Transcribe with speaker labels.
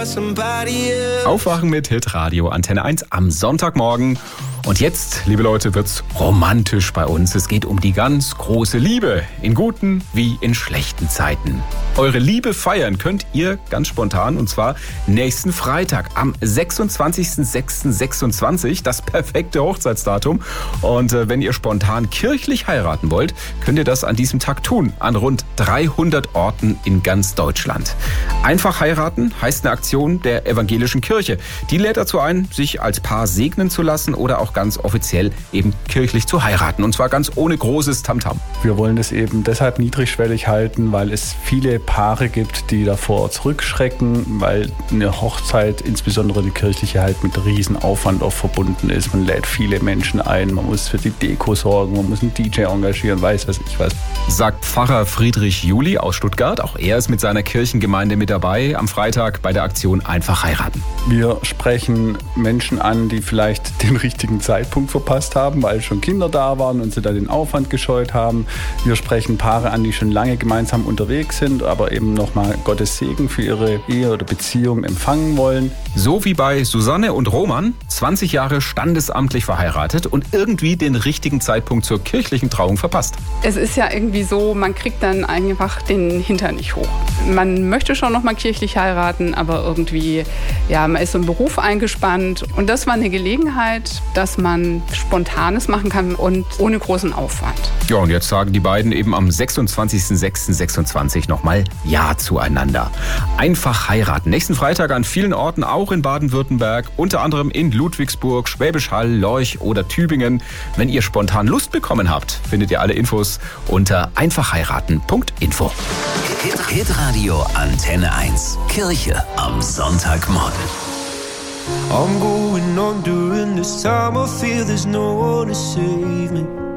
Speaker 1: Aufwachen mit Hitradio Antenne 1 am Sonntagmorgen. Und jetzt, liebe Leute, wird's romantisch bei uns. Es geht um die ganz große Liebe, in guten wie in schlechten Zeiten. Eure Liebe feiern könnt ihr ganz spontan, und zwar nächsten Freitag am 26.06.26, das perfekte Hochzeitsdatum. Und wenn ihr spontan kirchlich heiraten wollt, könnt ihr das an diesem Tag tun, an rund 300 Orten in ganz Deutschland. Einfach heiraten heißt eine Aktion der evangelischen Kirche. Die lädt dazu ein, sich als Paar segnen zu lassen oder auch ganz offiziell eben kirchlich zu heiraten. Und zwar ganz ohne großes Tamtam.
Speaker 2: Wir wollen das eben deshalb niedrigschwellig halten, weil es viele Paare gibt, die davor zurückschrecken, weil eine Hochzeit, insbesondere eine kirchliche, halt mit Riesenaufwand oft verbunden ist. Man lädt viele Menschen ein, man muss für die Deko sorgen, man muss einen DJ engagieren, weiß was ich was.
Speaker 1: Sagt Pfarrer Friedrich Juli aus Stuttgart. Auch er ist mit seiner Kirchengemeinde mit dabei am Freitag bei der Aktion Einfach heiraten.
Speaker 2: Wir sprechen Menschen an, die vielleicht den richtigen Zeitpunkt verpasst haben, weil schon Kinder da waren und sie da den Aufwand gescheut haben. Wir sprechen Paare an, die schon lange gemeinsam unterwegs sind, aber eben nochmal Gottes Segen für ihre Ehe oder Beziehung empfangen wollen.
Speaker 1: So wie bei Susanne und Roman, 20 Jahre standesamtlich verheiratet und irgendwie den richtigen Zeitpunkt zur kirchlichen Trauung verpasst.
Speaker 3: Es ist ja irgendwie so, man kriegt dann einfach den Hintern nicht hoch. Man möchte schon nochmal kirchlich heiraten, aber irgendwie, ja, man ist so im Beruf eingespannt. Und das war eine Gelegenheit, dass man Spontanes machen kann und ohne großen Aufwand.
Speaker 1: Ja, und jetzt sagen die beiden eben am 26.06.26 nochmal Ja zueinander. Einfach heiraten. Nächsten Freitag an vielen Orten, auch in Baden-Württemberg, unter anderem in Ludwigsburg, Schwäbisch Hall, Lorch oder Tübingen. Wenn ihr spontan Lust bekommen habt, findet ihr alle Infos unter einfachheiraten.info.
Speaker 4: Hitradio Antenne 1. Kirche am Sonntagmorgen.
Speaker 5: I'm going on during this time. I feel there's no one to save me.